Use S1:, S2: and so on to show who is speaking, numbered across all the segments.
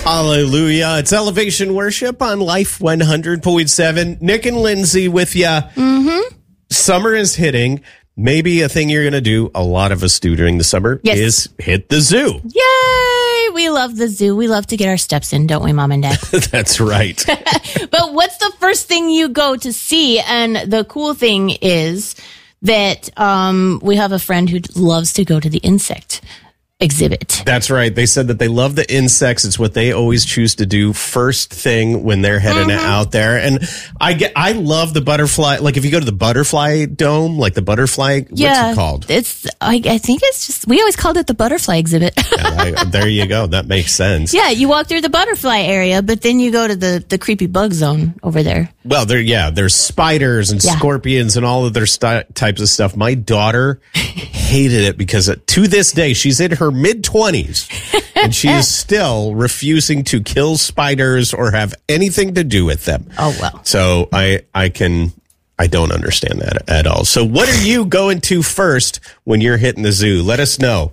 S1: Hallelujah. It's Elevation Worship on Life 100.7. Nick and Lindsay with you. Mm-hmm. Summer is hitting. Maybe a thing you're going to do, a lot of us do during the summer, is hit the zoo.
S2: Yay! We love the zoo. We love to get our steps in, don't we, Mom and Dad?
S1: That's right.
S2: But what's the first thing you go to see? And the cool thing is that we have a friend who loves to go to the insect exhibit.
S1: That's right. They said that they love the insects. It's what they always choose to do first thing when they're heading out there. And I love the butterfly. Like if you go to the butterfly dome, like the butterfly, what's it called?
S2: I think it's just, we always called it the butterfly exhibit.
S1: There you go. That makes sense.
S2: Yeah. You walk through the butterfly area, but then you go to the creepy bug zone over there.
S1: Well, there's spiders and scorpions and all of their types of stuff. My daughter hated it because to this day, she's in her mid-20s and she is still refusing to kill spiders or have anything to do with them.
S2: Oh, well.
S1: So I don't understand that at all. So what are you going to first when you're hitting the zoo? Let us know.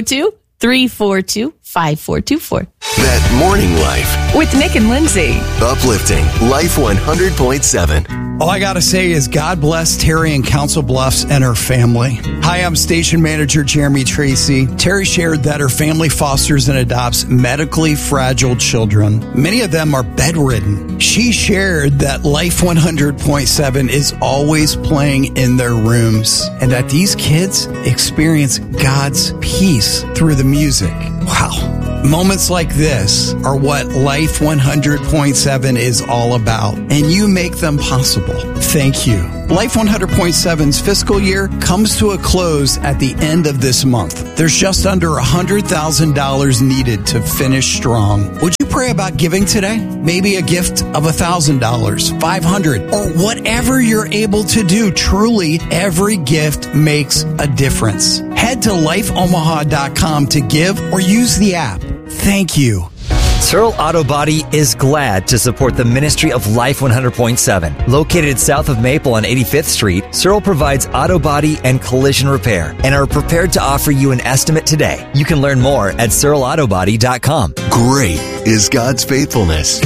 S2: 402-342-5424.
S3: That morning life.
S4: With Nick and Lindsay.
S3: Uplifting Life 100.7.
S5: All I got to say is God bless Terry in Council Bluffs and her family. Hi, I'm Station Manager Jeremy Tracy. Terry shared that her family fosters and adopts medically fragile children. Many of them are bedridden. She shared that Life 100.7 is always playing in their rooms and that these kids experience God's peace through the music. Wow. Moments like this are what Life 100.7 is all about, and you make them possible. Thank you. Life 100.7's fiscal year comes to a close at the end of this month. There's just under $100,000 needed to finish strong. Would you pray about giving today? Maybe a gift of $1,000, $500, or whatever you're able to do. Truly, every gift makes a difference. Head to lifeomaha.com to give or use the app. Thank you.
S6: Searle Auto Body is glad to support the ministry of Life 100.7. Located south of Maple on 85th Street, Searle provides auto body and collision repair and are prepared to offer you an estimate today. You can learn more at searleautobody.com.
S3: Great is God's faithfulness.